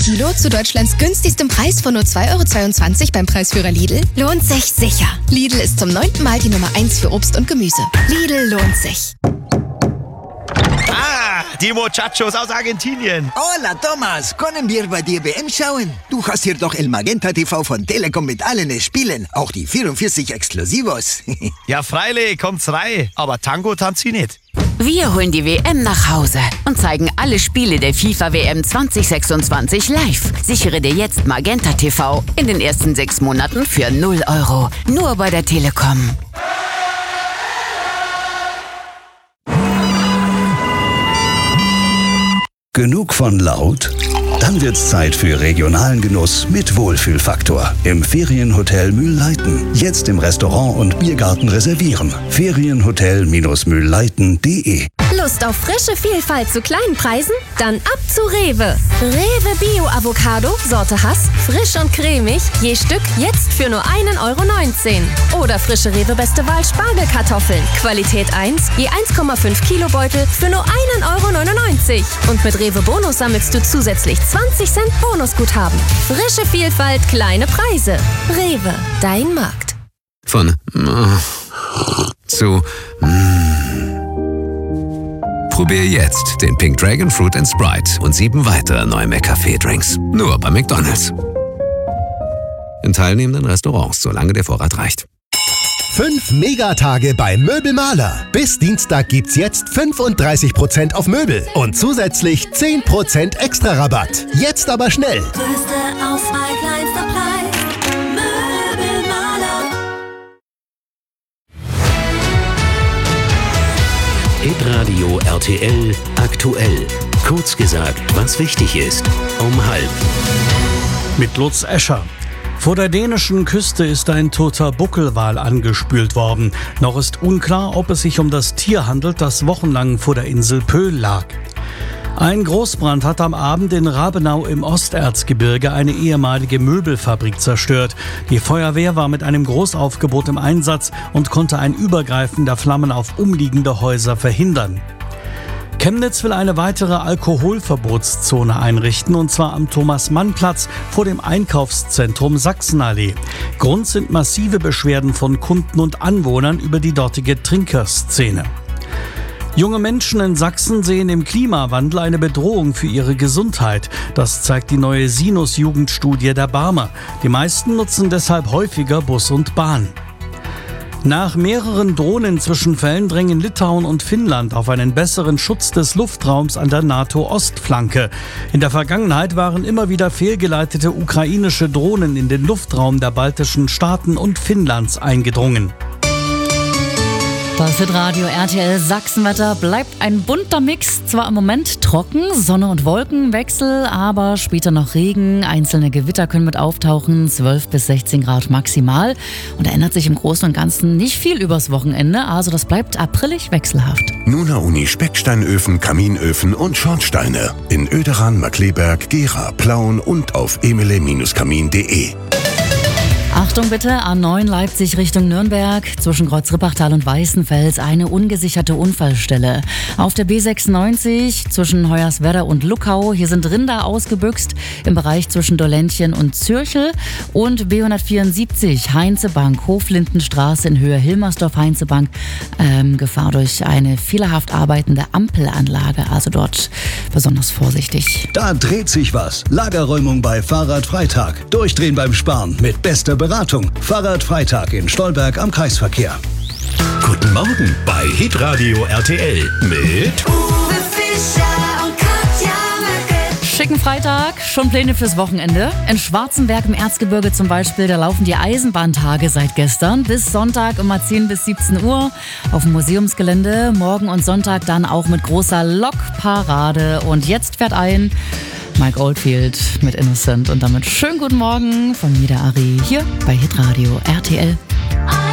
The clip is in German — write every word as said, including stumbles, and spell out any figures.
Kilo zu Deutschlands günstigstem Preis von nur zwei Euro zweiundzwanzig beim Preisführer Lidl? Lohnt sich sicher. Lidl ist zum neunten Mal die Nummer eins für Obst und Gemüse. Lidl lohnt sich. Ah, die Muchachos aus Argentinien. Hola, Thomas. Können wir bei dir W M schauen? Du hast hier doch El Magenta T V von Telekom mit allen Spielen. Auch die vierundvierzig Exklusivos. Ja, freilich, kommt's rein. Aber Tango tanzt sie nicht. Wir holen die W M nach Hause und zeigen alle Spiele der FIFA W M zwanzig sechsundzwanzig live. Sichere dir jetzt Magenta T V in den ersten sechs Monaten für null Euro. Nur bei der Telekom. Genug von laut? Dann wird's Zeit für regionalen Genuss mit Wohlfühlfaktor im Ferienhotel Mühlleiten. Jetzt im Restaurant und Biergarten reservieren. Ferienhotel Mühlleiten punkt de. Lust auf frische Vielfalt zu kleinen Preisen? Dann ab zu Rewe. Rewe Bio Avocado, Sorte Hass, frisch und cremig, je Stück jetzt für nur ein Euro neunzehn. Oder frische Rewe Beste Wahl Spargelkartoffeln, Qualität eins, je eins Komma fünf Kilo Beutel für nur ein Euro neunundneunzig. Und mit Rewe Bonus sammelst du zusätzlich zwanzig Cent Bonusguthaben. Frische Vielfalt, kleine Preise. Rewe, dein Markt. Von mm, zu mm. Probier jetzt den Pink Dragon Fruit and Sprite und sieben weitere neue McCafé-Drinks. Nur bei McDonald's. In teilnehmenden Restaurants, solange der Vorrat reicht. Fünf Megatage bei Möbelmaler. Bis Dienstag gibt's jetzt fünfunddreißig Prozent auf Möbel und zusätzlich zehn Prozent extra Rabatt. Jetzt aber schnell. Größte Auswahl, kleinster Preis. Möbelmaler. Hitradio R T L aktuell. Kurz gesagt, was wichtig ist. Um halb. Mit Lutz Escher. Vor der dänischen Küste ist ein toter Buckelwal angespült worden. Noch ist unklar, ob es sich um das Tier handelt, das wochenlang vor der Insel Pöhl lag. Ein Großbrand hat am Abend in Rabenau im Osterzgebirge eine ehemalige Möbelfabrik zerstört. Die Feuerwehr war mit einem Großaufgebot im Einsatz und konnte ein Übergreifen der Flammen auf umliegende Häuser verhindern. Chemnitz will eine weitere Alkoholverbotszone einrichten, und zwar am Thomas-Mann-Platz vor dem Einkaufszentrum Sachsenallee. Grund sind massive Beschwerden von Kunden und Anwohnern über die dortige Trinkerszene. Junge Menschen in Sachsen sehen im Klimawandel eine Bedrohung für ihre Gesundheit. Das zeigt die neue Sinus-Jugendstudie der Barmer. Die meisten nutzen deshalb häufiger Bus und Bahn. Nach mehreren Drohnenzwischenfällen drängen Litauen und Finnland auf einen besseren Schutz des Luftraums an der NATO-Ostflanke. In der Vergangenheit waren immer wieder fehlgeleitete ukrainische Drohnen in den Luftraum der baltischen Staaten und Finnlands eingedrungen. Das Hitradio R T L Sachsenwetter bleibt ein bunter Mix. Zwar im Moment trocken, Sonne und Wolkenwechsel, aber später noch Regen. Einzelne Gewitter können mit auftauchen, zwölf bis sechzehn Grad maximal. Und da ändert sich im Großen und Ganzen nicht viel übers Wochenende, also das bleibt aprilig wechselhaft. Nuna Uni Specksteinöfen, Kaminöfen und Schornsteine. In Oederan, Markleberg, Gera, Plauen und auf emile Kamin punkt de. Achtung bitte, A neun Leipzig Richtung Nürnberg, zwischen Kreuz-Rippachtal und Weißenfels eine ungesicherte Unfallstelle. Auf der B sechsundneunzig zwischen Hoyerswerda und Luckau, hier sind Rinder ausgebüxt im Bereich zwischen Dolentchen und Zürchel, und B hundertvierundsiebzig Heinzebank, Hoflindenstraße in Höhe Hilmersdorf-Heinzebank, ähm, Gefahr durch eine fehlerhaft arbeitende Ampelanlage, also dort besonders vorsichtig. Da dreht sich was. Lagerräumung bei Fahrradfreitag. Durchdrehen beim Sparen mit bester Beratung. Fahrradfreitag in Stolberg am Kreisverkehr. Guten Morgen bei Hitradio R T L mit Uwe Fischer und Katja Möcke. Schicken Freitag, schon Pläne fürs Wochenende. In Schwarzenberg im Erzgebirge zum Beispiel, da laufen die Eisenbahntage seit gestern. Bis Sonntag immer zehn bis siebzehn Uhr auf dem Museumsgelände. Morgen und Sonntag dann auch mit großer Lokparade. Und jetzt fährt ein Mike Oldfield mit Innocent. Und damit schönen guten Morgen von mir, der Ari, hier bei Hitradio R T L.